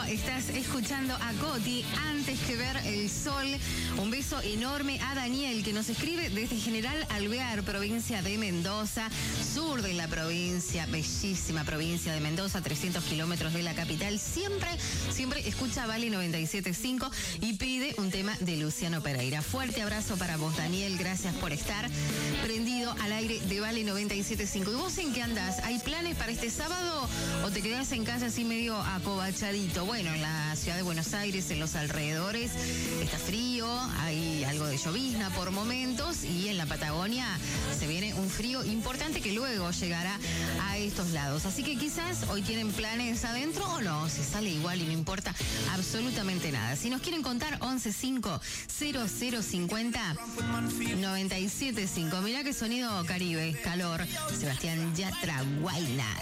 estás escuchando a Coti antes que ver el sol. Un beso enorme a Daniel, que nos escribe desde General Alvear, provincia de Mendoza, sur de la provincia, bellísima provincia de Mendoza, 300 kilómetros de la capital. Siempre escucha Vale 97.5 y pide un tema de Luciano Pereira. Fuerte abrazo para vos, Daniel. Gracias por estar prendido al aire de Vale 97.5. ¿Y vos en qué andás? ¿Hay planes para este sábado o te quedás en casa así medio acobachadito? Bueno, en la ciudad de Buenos Aires, en los alrededores, está frío, hay algo de llovizna por momentos y en la Patagonia se viene un frío importante que luego llegará a estos lados. Así que quizás hoy tienen planes adentro o no, se sale igual y no importa absolutamente nada. Si nos quieren contar, 1150-0050-975. Mirá qué sonido Caribe, calor. Sebastián Yatra, Guayna.